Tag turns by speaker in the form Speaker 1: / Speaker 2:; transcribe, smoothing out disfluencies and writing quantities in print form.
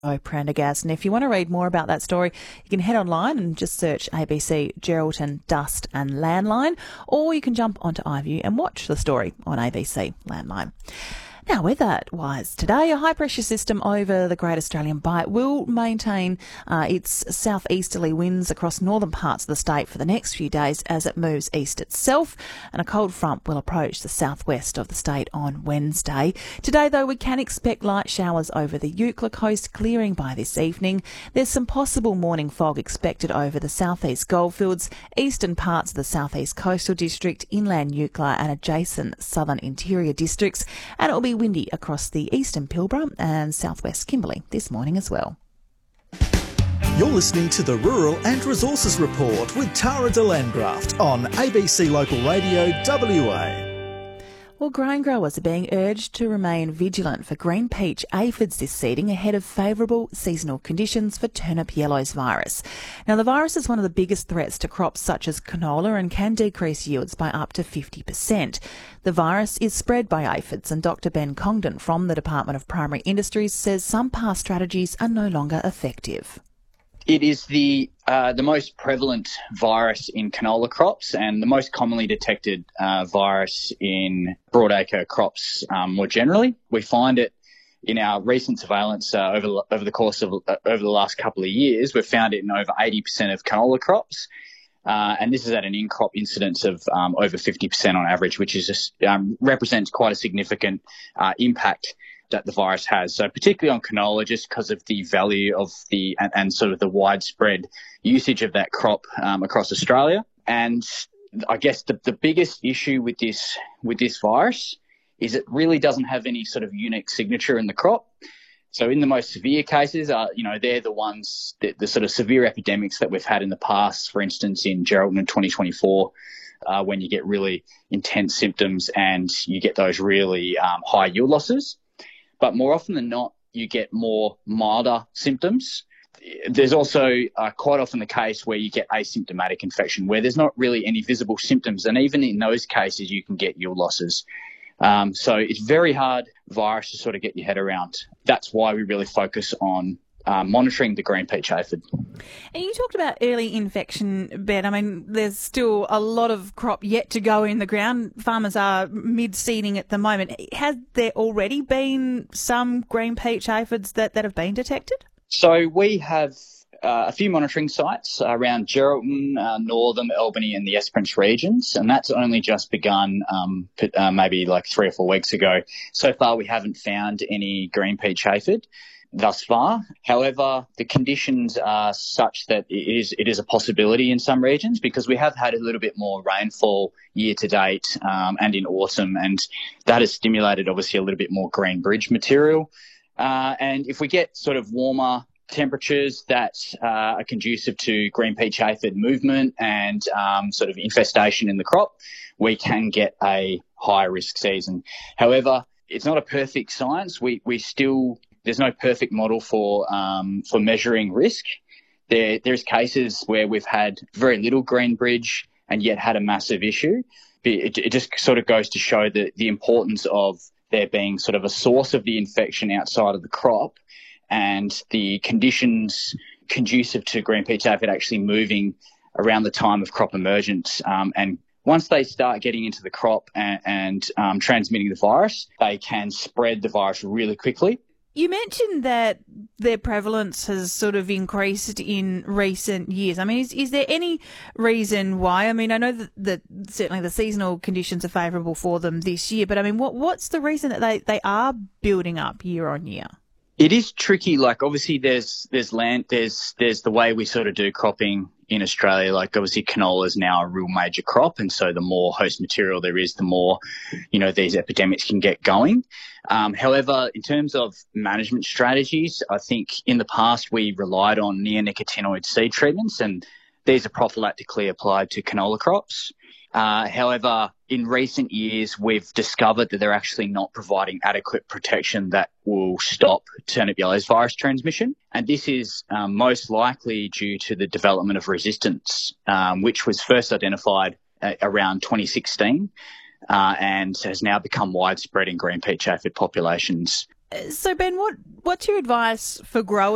Speaker 1: Prendergast. And if you want to read more about that story, you can head online and just search ABC Geraldton Dust and Landline, or you can jump onto iView and watch the story on ABC Landline. Now, weather-wise today, a high-pressure system over the Great Australian Bight will maintain its southeasterly winds across northern parts of the state for the next few days as it moves east itself, and a cold front will approach the southwest of the state on Wednesday. Today, though, we can expect light showers over the Eucla coast, clearing by this evening. There's some possible morning fog expected over the southeast goldfields, eastern parts of the southeast coastal district, inland Eucla and adjacent southern interior districts, and it will be windy across the eastern Pilbara and southwest Kimberley this morning as well.
Speaker 2: You're listening to the Rural and Resources Report with Tara de Landgraft on ABC Local Radio WA.
Speaker 1: Well, grain growers are being urged to remain vigilant for green peach aphids this seeding ahead of favourable seasonal conditions for turnip yellows virus. Now, the virus is one of the biggest threats to crops such as canola and can decrease yields by up to 50%. The virus is spread by aphids, and Dr Ben Congdon from the Department of Primary Industries says some past strategies are no longer effective.
Speaker 3: It is the most prevalent virus in canola crops and the most commonly detected virus in broadacre crops more generally. We find it in our recent surveillance over the course of over the last couple of years. We've found it in over 80% of canola crops, and this is at an in-crop incidence of over 50% on average, which is just represents quite a significant impact that the virus has. So particularly on canola, just because of the value of and sort of the widespread usage of that crop across Australia. And I guess the biggest issue with this virus is it really doesn't have any sort of unique signature in the crop. So in the most severe cases, they're the ones, the sort of severe epidemics that we've had in the past, for instance, in Geraldton in 2024, when you get really intense symptoms and you get those really high yield losses. But more often than not, you get more milder symptoms. There's also quite often the case where you get asymptomatic infection, where there's not really any visible symptoms. And even in those cases, you can get yield losses. So it's very hard virus to sort of get your head around. That's why we really focus on monitoring the green peach aphid.
Speaker 1: And you talked about early infection, Ben. I mean, there's still a lot of crop yet to go in the ground. Farmers are mid-seeding at the moment. Has there already been some green peach aphids that have been detected? So
Speaker 3: we have a few monitoring sites around Geraldton, Northam, Albany and the Esperance regions, and that's only just begun maybe like 3 or 4 weeks ago. So far we haven't found any green peach aphid thus far. However, the conditions are such that it is a possibility in some regions, because we have had a little bit more rainfall year to date and in autumn, and that has stimulated obviously a little bit more green bridge material. And if we get sort of warmer temperatures that are conducive to green peach aphid movement and sort of infestation in the crop, we can get a higher risk season. However, it's not a perfect science. There's no perfect model for measuring risk. There's cases where we've had very little green bridge and yet had a massive issue. It just sort of goes to show the importance of there being sort of a source of the infection outside of the crop and the conditions conducive to green peach aphid actually moving around the time of crop emergence. And once they start getting into the crop and transmitting the virus, they can spread the virus really quickly.
Speaker 1: You mentioned that their prevalence has sort of increased in recent years. I mean, is there any reason why? I mean, I know that certainly the seasonal conditions are favourable for them this year, but I mean, what's the reason that they are building up year on year?
Speaker 3: It is tricky. Like, obviously there's land, there's the way we sort of do cropping in Australia. Like, obviously canola is now a real major crop, and so the more host material there is, the more, these epidemics can get going. However, in terms of management strategies, I think in the past we relied on neonicotinoid seed treatments, and these are prophylactically applied to canola crops. However, in recent years, we've discovered that they're actually not providing adequate protection that will stop turnip yellows virus transmission. And this is most likely due to the development of resistance, which was first identified around 2016 and has now become widespread in green peach aphid populations.
Speaker 1: So, Ben, what's your advice for growers